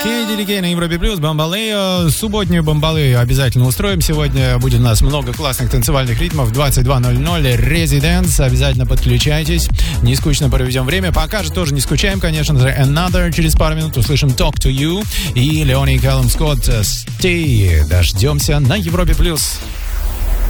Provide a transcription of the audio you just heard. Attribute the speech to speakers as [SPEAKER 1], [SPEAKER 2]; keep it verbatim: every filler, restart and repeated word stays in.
[SPEAKER 1] Кенни Диликей на Европе Плюс, Бамбалео. Субботнюю Бамбалео обязательно устроим. Сегодня будет у нас много классных танцевальных ритмов. двадцать два ноль ноль Residence. Обязательно подключайтесь. Не скучно проведем время. Пока же тоже не скучаем, конечно же. Another. Через пару минут услышим Talk to You. И Леони и Калум Скотт Stay. Дождемся на Европе Плюс.